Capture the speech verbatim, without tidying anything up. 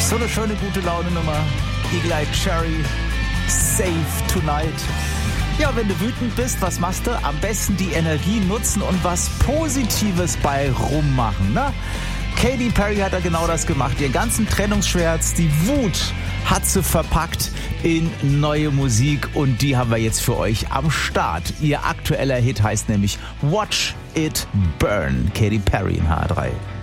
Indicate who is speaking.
Speaker 1: So eine schöne gute Laune Nummer. Eagle Eye Cherry, Save Tonight. Ja, wenn du wütend bist, was machst du? Am besten die Energie nutzen und was Positives bei rummachen, ne? Katy Perry hat da genau das gemacht. Ihren ganzen Trennungsschmerz, die Wut hat sie verpackt in neue Musik und die haben wir jetzt für euch am Start. Ihr aktueller Hit heißt nämlich Watch It Burn. Katy Perry in H drei.